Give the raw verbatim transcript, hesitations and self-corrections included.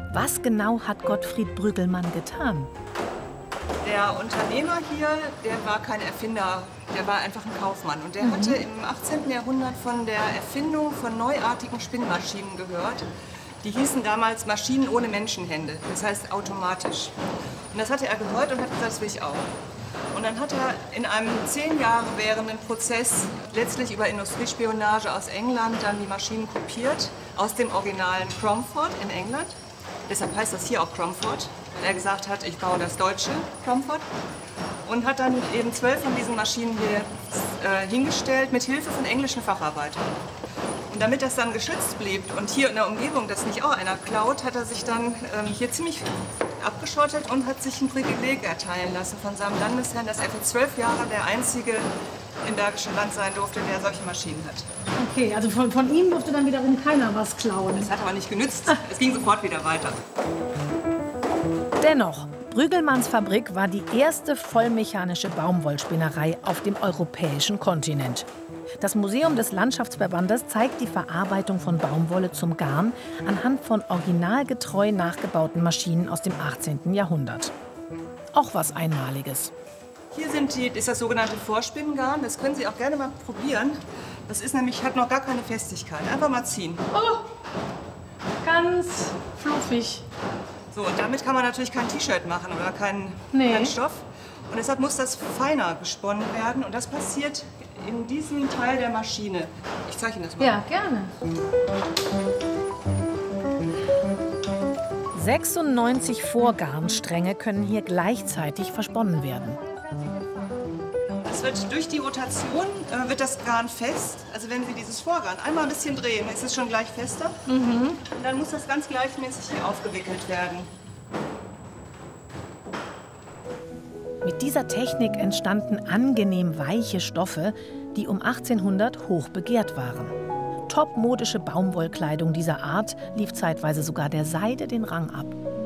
Was genau hat Gottfried Brüggelmann getan? Der Unternehmer hier, der war kein Erfinder, der war einfach ein Kaufmann. Und der Mhm. hatte im achtzehnten Jahrhundert von der Erfindung von neuartigen Spinnmaschinen gehört. Die hießen damals Maschinen ohne Menschenhände, das heißt automatisch. Und das hatte er gehört und hat gesagt, das will ich auch. Und dann hat er in einem zehn Jahre währenden Prozess, letztlich über Industriespionage aus England, dann die Maschinen kopiert aus dem originalen Cromford in England. Deshalb heißt das hier auch Cromford, weil er gesagt hat, ich baue das deutsche Cromford. Und hat dann eben zwölf von diesen Maschinen hier äh, hingestellt, mit Hilfe von englischen Facharbeitern. Und damit das dann geschützt blieb und hier in der Umgebung das nicht auch einer klaut, hat er sich dann ähm, hier ziemlich abgeschottet und hat sich ein Privileg erteilen lassen von seinem Landesherrn, dass er für zwölf Jahre der Einzige im Bergischen Land sein durfte, der solche Maschinen hat. Okay, also von, von ihm durfte dann wiederum keiner was klauen. Das hat aber nicht genützt. Es ging sofort wieder weiter. Dennoch, Brüggelmanns Fabrik war die erste vollmechanische Baumwollspinnerei auf dem europäischen Kontinent. Das Museum des Landschaftsverbandes zeigt die Verarbeitung von Baumwolle zum Garn anhand von originalgetreu nachgebauten Maschinen aus dem achtzehnten Jahrhundert. Auch was Einmaliges. Hier sind die, ist das sogenannte Vorspinnengarn. Das können Sie auch gerne mal probieren. Das ist nämlich, hat noch gar keine Festigkeit. Einfach mal ziehen. Oh, ganz fluffig. So, und damit kann man natürlich kein T-Shirt machen oder keinen, Nee. keinen Stoff. Und deshalb muss das feiner gesponnen werden. Und das passiert in diesem Teil der Maschine. Ich zeige Ihnen das mal. Ja, gerne. sechsundneunzig Vorgarnstränge können hier gleichzeitig versponnen werden. Es wird durch die Rotation äh, wird das Garn fest. Also wenn Sie dieses Vorgarn einmal ein bisschen drehen, ist es schon gleich fester. Mhm. Und dann muss das ganz gleichmäßig hier aufgewickelt werden. Mit dieser Technik entstanden angenehm weiche Stoffe, die um achtzehnhundert hoch begehrt waren. Topmodische Baumwollkleidung dieser Art lief zeitweise sogar der Seide den Rang ab.